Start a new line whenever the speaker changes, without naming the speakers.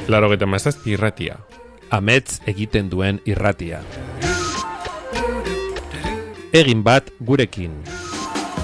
87 irratia.
Amets egiten duen irratia. Egin bat gurekin.